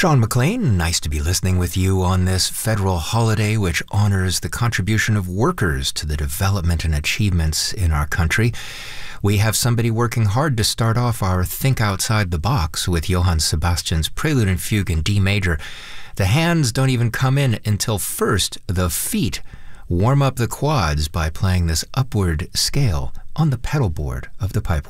Sean McLean, nice to be listening with you on this federal holiday which honors the contribution of workers to the development and achievements in our country. We have somebody working hard to start off our Think Outside the Box with Johann Sebastian's Prelude and Fugue in D major. The hands don't even come in until first the feet warm up the quads by playing this upward scale on the pedal board of the pipe organ.